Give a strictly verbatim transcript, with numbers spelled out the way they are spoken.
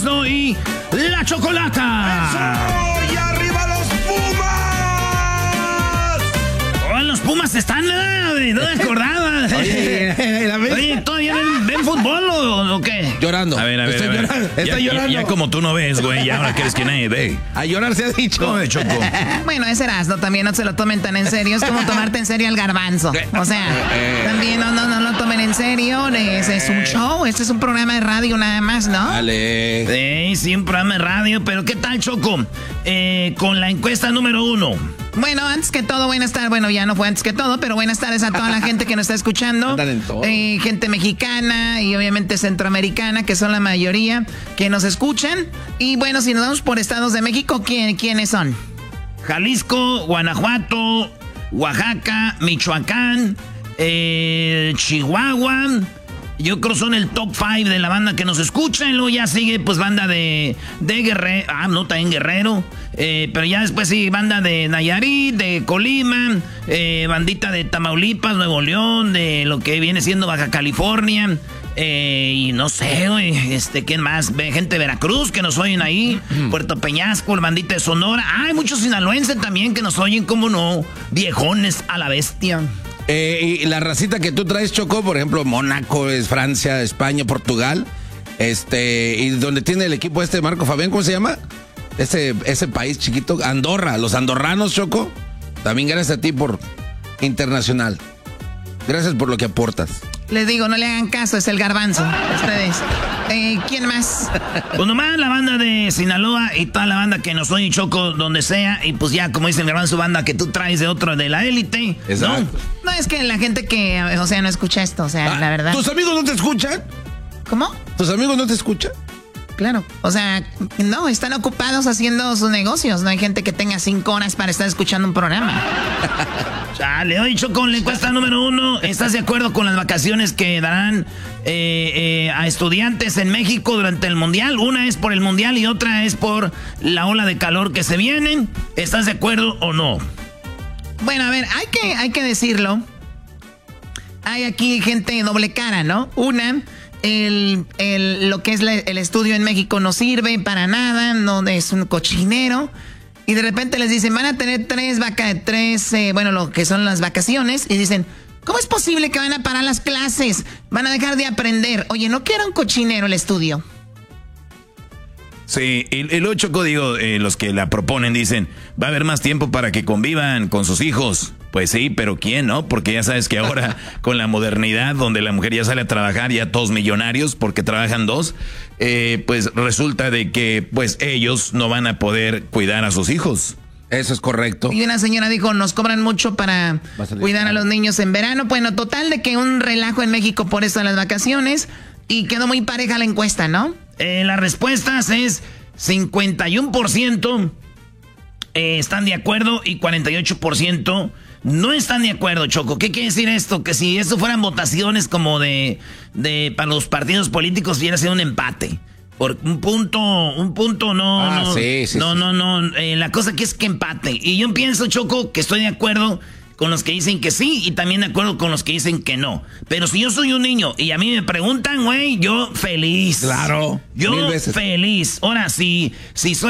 Erasmo y la Chocolata. ¡Eso! ¡Y arriba los Pumas! Oh, los Pumas están, ¿eh? No me acordaba. Oye, Oye ¿todavía ven, ven fútbol o, o qué? Llorando. A ver, a ver, Estoy a ver. llorando. Ya, Estoy ya, llorando. ya como tú no ves, güey, ya ahora crees que nadie ve. A llorar se ha dicho. No, Choco. Bueno, es Erasmo, también no se lo tomen tan en serio. Es como tomarte en serio al garbanzo. O sea, también no, no, no lo tomen en serio. Ese es un show, este es un programa de radio nada más, ¿no? Dale. Sí, sí, un programa de radio, pero ¿qué tal, Choco? Eh, con la encuesta número uno. Bueno, antes que todo, buenas tardes. Bueno, ya no fue antes que todo, pero buenas tardes a toda la gente que nos está escuchando. Andan en todo. Eh, gente mexicana y obviamente centroamericana, que son la mayoría que nos escuchan. Y bueno, si nos vamos por estados de México, ¿quién, ¿quiénes son? Jalisco, Guanajuato, Oaxaca, Michoacán, eh, Chihuahua. Yo creo son el top five de la banda que nos escucha. Y luego ya sigue, pues, banda de, de Guerrero. Ah, no, también Guerrero. Eh, pero ya después sí, banda de Nayarit, de Colima, eh, bandita de Tamaulipas, Nuevo León, de lo que viene siendo Baja California. Eh, y no sé, güey, este, ¿quién más? Gente de Veracruz que nos oyen ahí. Puerto Peñasco, bandita de Sonora. Ah, hay muchos sinaloenses también que nos oyen, cómo no. Viejones a la bestia. Eh, y la racita que tú traes, Choco, por ejemplo, Mónaco, es Francia, España, Portugal, este, y donde tiene el equipo este Marco Fabián, ¿cómo se llama? Ese, ese país chiquito, Andorra, los andorranos, Choco, también gracias a ti por internacional. Gracias por lo que aportas. Les digo, no le hagan caso, es el garbanzo. Ustedes. Eh, ¿Quién más? Pues nomás la banda de Sinaloa y toda la banda que nos oye, Choco, donde sea. Y pues ya, como dice el garbanzo, banda que tú traes de otro de la élite. Exacto. No, es que la gente que, o sea, no escucha esto, o sea, Ah, la verdad. ¿Tus amigos no te escuchan? ¿Cómo? ¿Tus amigos no te escuchan? Claro. O sea, no, están ocupados haciendo sus negocios. No hay gente que tenga cinco horas para estar escuchando un programa. Chale, oye, Choco, la encuesta número uno. ¿Estás de acuerdo con las vacaciones que darán eh, eh, a estudiantes en México durante el Mundial? Una es por el Mundial y otra es por la ola de calor que se vienen. ¿Estás de acuerdo o no? Bueno, a ver, hay que, hay que decirlo. Hay aquí gente doble cara, ¿no? Una... El, el, lo que es la, el estudio en México no sirve para nada, no es un cochinero. Y de repente les dicen, van a tener tres vacas, tres, eh, bueno, lo que son las vacaciones. Y dicen, ¿cómo es posible que van a parar las clases? Van a dejar de aprender. Oye, ¿no que era un cochinero el estudio? Sí, y, y luego, Choco, digo, eh, los que la proponen dicen, va a haber más tiempo para que convivan con sus hijos. Pues sí, pero ¿quién, no? Porque ya sabes que ahora con la modernidad, donde la mujer ya sale a trabajar, ya todos millonarios porque trabajan dos, eh, pues resulta de que pues ellos no van a poder cuidar a sus hijos. Eso es correcto. Y una señora dijo, nos cobran mucho para cuidar a los niños en verano. Bueno, total de que un relajo en México por eso de las vacaciones. Y quedó muy pareja la encuesta, ¿no? Eh, las respuestas es cincuenta y uno por ciento eh, están de acuerdo y cuarenta y ocho por ciento no están de acuerdo, Choco. ¿Qué quiere decir esto? Que si esto fueran votaciones como de, de para los partidos políticos, hubiera sido un empate. Por un punto, un punto no, Ah, no, sí, sí, no, sí. no, no. Eh, la cosa aquí es que empate. Y yo pienso, Choco, que estoy de acuerdo con los que dicen que sí y también de acuerdo con los que dicen que no. Pero si yo soy un niño y a mí me preguntan, güey, yo feliz. Claro, Yo mil veces. feliz. Ahora, si, si soy